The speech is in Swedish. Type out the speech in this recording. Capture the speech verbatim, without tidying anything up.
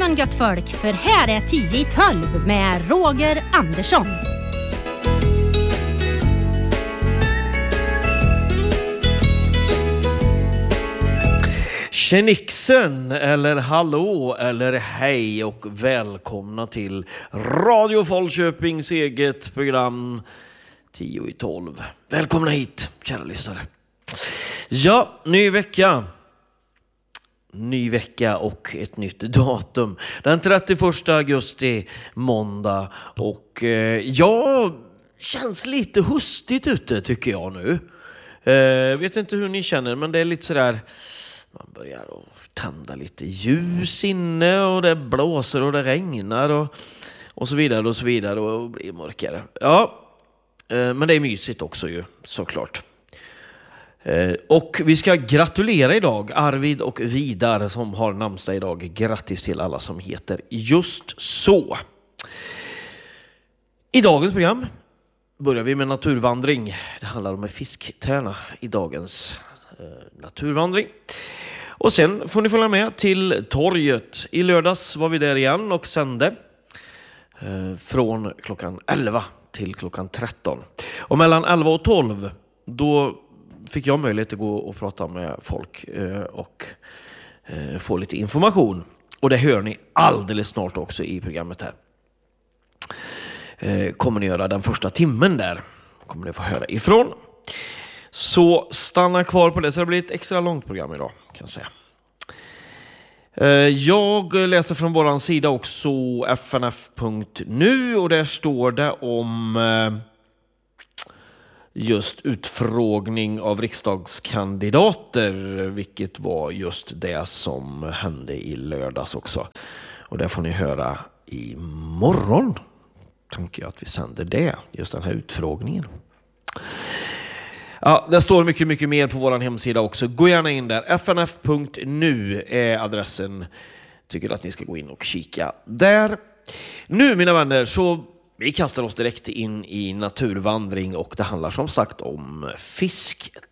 morgon gött folk, för här är tio i tolv med Roger Andersson. Tjenixen, eller hallå, eller hej och välkomna till Radio Falköpings eget program tio i tolv. Välkomna hit, kära lyssnare. Ja, ny vecka. Ny vecka och ett nytt datum. Den trettioförsta augusti, måndag. Och eh, ja, känns lite hustigt ute tycker jag nu. Eh, vet inte hur ni känner, men det är lite sådär... Man börjar att tända lite ljus inne och det blåser och det regnar och, och så vidare och så vidare och blir mörkare. Ja, eh, men det är mysigt också ju, såklart. Eh, och vi ska gratulera idag Arvid och Vidar som har namnsdag idag. Grattis till alla som heter just så. I dagens program börjar vi med naturvandring. Det handlar om en fisktärna i dagens eh, naturvandring. Och sen får ni följa med till torget. I lördags var vi där igen och sände eh, från klockan elva till klockan tretton. Och mellan elva och tolv då fick jag möjlighet att gå och prata med folk eh, och eh, få lite information. Och det hör ni alldeles snart också i programmet här. Eh, kommer ni göra den första timmen där. Kommer ni få höra ifrån. Så stanna kvar på det, så det blir ett extra långt program idag kan jag säga. Jag läser från våran sida också f n f punkt nu och där står det om just utfrågning av riksdagskandidater, vilket var just det som hände i lördags också. Och där får ni höra imorgon, tänker jag att vi sänder det, just den här utfrågningen. Ja, det står mycket, mycket mer på vår hemsida också. Gå gärna in där. f n f punkt nu är adressen. Tycker att ni ska gå in och kika där. Nu, mina vänner, så vi kastar oss direkt in i naturvandring och det handlar som sagt om fisk.